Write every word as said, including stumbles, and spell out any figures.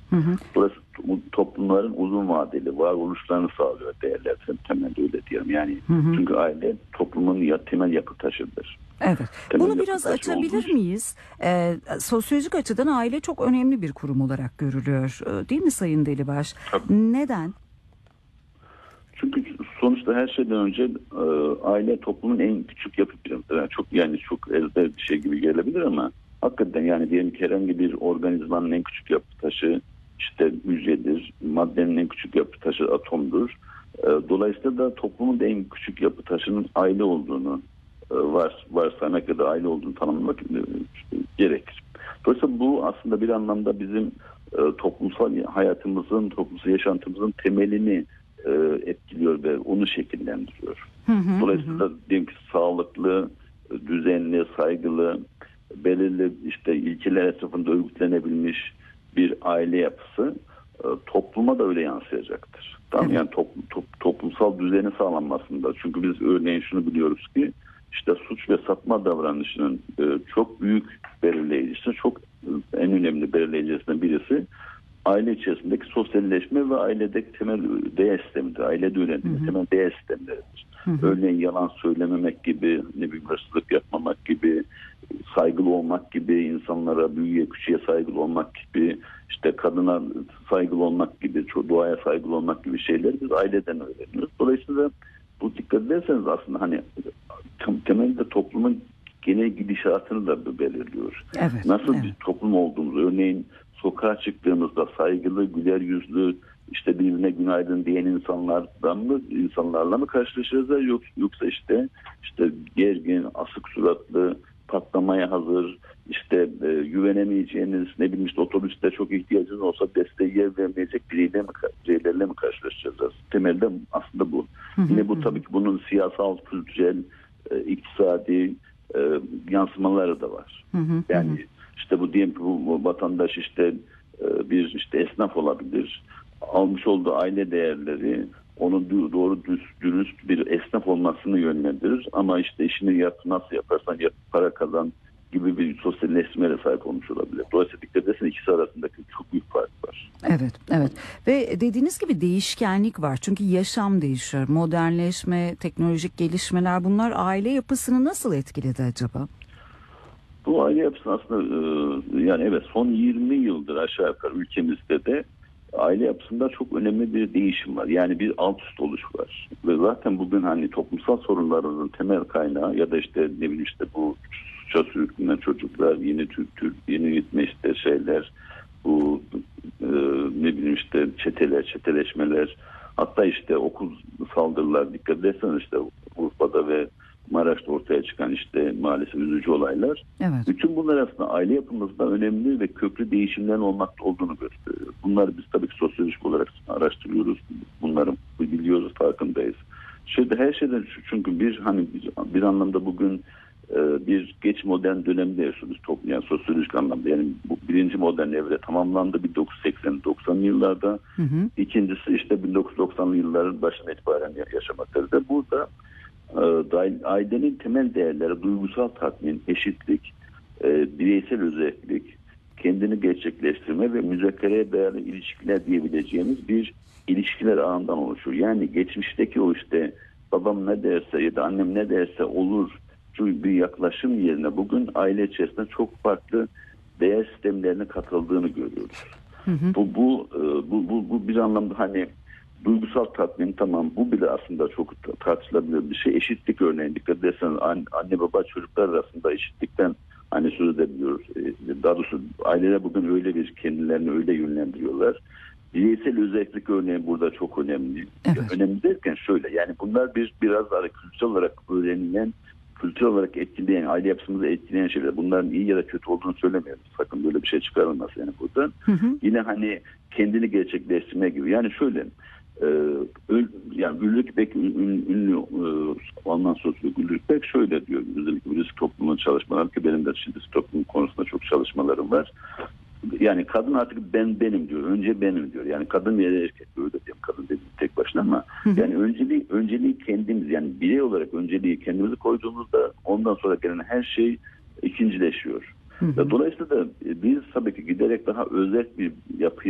Hı hı. Burası toplumların uzun vadeli varoluşlarını sağlıyor, değerler temelde, öyle diyelim. Yani hı hı. çünkü aile toplumun ya, temel yapı taşıdır. Evet. Temel Bunu yapı biraz taşı açabilir olduğu- miyiz? Ee, sosyolojik açıdan aile çok önemli bir kurum olarak görülüyor. Ee, Değil mi Sayın Delibaş? Tabii. Neden? Çünkü sonuçta her şeyden önce e, aile toplumun en küçük yapı birimidir. Yani çok yani çok ezber bir şey gibi gelebilir ama hakikaten yani diyelim ki herhangi bir organizmanın en küçük yapı taşı işte hücredir. Maddenin en küçük yapı taşı atomdur. E, dolayısıyla da toplumun da en küçük yapı taşının aile olduğunu e, var, varsaymak ya da aile olduğunu tanımlamak e, gerekir. Dolayısıyla bu aslında bir anlamda bizim e, toplumsal hayatımızın, toplumsal yaşantımızın temelini e, etkiliyor ve onu şekillendiriyor. Hı hı, Dolayısıyla hı. diyelim ki sağlıklı, düzenli, saygılı, belirli işte ilkeler etrafında örgütlenebilmiş bir aile yapısı e, topluma da öyle yansıyacaktır. Tamam, Evet. yani top, top, toplumsal düzeni sağlanmasında. Çünkü biz örneğin şunu biliyoruz ki işte suç ve sapma davranışının e, çok büyük belirleyicisi, çok e, en önemli belirleyicisinden birisi aile içerisindeki sosyalleşme ve ailedeki temel değer sistemidir. Ailede öğrendiğimiz temel değer sistemleridir. Hı hı. Örneğin yalan söylememek gibi, ne bileyim hırsızlık yapmamak gibi, saygılı olmak gibi, insanlara, büyüye, küçüğe saygılı olmak gibi, işte kadına saygılı olmak gibi, doğaya saygılı olmak gibi şeyleri biz aileden öğreniyoruz. Dolayısıyla bu dikkat ederseniz aslında hani temelde toplumun genel gidişatını da belirliyor. Evet, Nasıl evet. bir toplum olduğumuzu, örneğin sokağa çıktığımızda saygılı, güler yüzlü, işte birbirine günaydın diyen insanlardan mı, insanlarla mı karşılaşacağız, yoksa işte işte gergin, asık suratlı, patlamaya hazır, işte e, güvenemeyeceğiniz, ne bileyim işte otobüste çok ihtiyacınız olsa desteği yer vermeyecek biriyle mi, bireylerle mi karşılaşacağız? Temelde aslında bu. Hı hı, Yine bu hı. tabii ki bunun siyasal, kültürel, e, iktisadi e, yansımaları da var. Hı hı, Yani hı. işte bu diyelim ki bu vatandaş işte e, bir işte esnaf olabilir. Almış olduğu aile değerleri onun doğru dürüst, dürüst bir esnaf olmasını yönlendirir. Ama işte işini yap, nasıl yaparsan yap, para kazan gibi bir sosyalleşmeye sahip olmuş olabilir. Dolayısıyla dikkat edersen ikisi arasındaki çok büyük fark var. Evet, evet. Ve dediğiniz gibi değişkenlik var. Çünkü yaşam değişiyor. Modernleşme, teknolojik gelişmeler, bunlar aile yapısını nasıl etkiledi acaba? Bu aile yapısını aslında e, yani evet son yirmi yıldır aşağı yukarı ülkemizde de aile yapısında çok önemli bir değişim var. Yani bir alt üst oluş var. Ve zaten bugün hani toplumsal sorunlarımızın temel kaynağı ya da işte ne bileyim işte bu suça sürüklenen çocuklar, yeni tür, tür yeni gitme işte şeyler, bu e, ne bileyim işte çeteler, çeteleşmeler, hatta işte okul saldırılar, dikkat ederseniz işte Urfa'da ve Maraş'ta ortaya çıkan işte maalesef üzücü olaylar. Evet. Bütün bunlar aslında aile yapımızda önemli ve köklü değişimlerin olmakta olduğunu gösteriyor. Bunları biz tabii ki sosyolojik olarak araştırıyoruz. Bunların biliyoruz, farkındayız. Şöyle her şeyden çünkü bir hani bir, bir anlamda bugün e, bir geç modern dönemde yaşıyoruz toplum, yani sosyolojik anlamda. Yani bu birinci modern evre tamamlandı bin dokuz yüz seksen doksanlı yıllarda. Hı hı. İkincisi işte bin dokuz yüz doksanlı yılların başına itibaren yaşamaktadır. Ve burada ailenin temel değerleri duygusal tatmin, eşitlik, e, bireysel özellik, kendini gerçekleştirme ve müzakereye dayalı ilişkiler diyebileceğimiz bir ilişkiler ağından oluşur. Yani geçmişteki o işte babam ne derse ya da annem ne derse olur şu bir yaklaşım yerine bugün aile içerisinde çok farklı değer sistemlerine katıldığını görüyoruz. Hı hı. Bu bu bu bu, bu bir anlamda hani duygusal tatmin, tamam, bu bile aslında çok tartışılabilir bir şey. Eşitlik örneğin dikkat ederseniz anne baba çocuklar arasında eşitlikten hani söz edebiliyoruz. Daha doğrusu aileler bugün öyle bir kendilerini öyle yönlendiriyorlar. Bireysel özellik örneğin burada çok önemli. Evet. Önemli derken şöyle, yani bunlar bir biraz daha kültürel olarak öğrenilen, kültürel olarak etkileyen, aile yapısımızı etkileyen şeyler. Bunların iyi ya da kötü olduğunu söylemiyoruz. Sakın böyle bir şey çıkarılmaz yani buradan. Hı hı. Yine hani kendini gerçekleştirme gibi. Yani şöyle, e, öl, yani Ulrich Beck ün, ünlü e, Alman sosyolog Ulrich Beck şöyle diyor. Özellikle risk toplumunun çalışmaları ki benim de şimdi risk toplumun konusunda çok çalışmalarım var. Yani kadın artık ben benim diyor. Önce benim diyor. Yani kadın ya da erkek öyle diyeyim. Kadın dediğim tek başına ama Hı hı. yani önceliği önceliği kendimiz, yani birey olarak önceliği kendimizi koyduğumuzda ondan sonra gelen her şey ikincileşiyor. Hı hı. Dolayısıyla da biz tabii ki giderek daha özel bir yapıya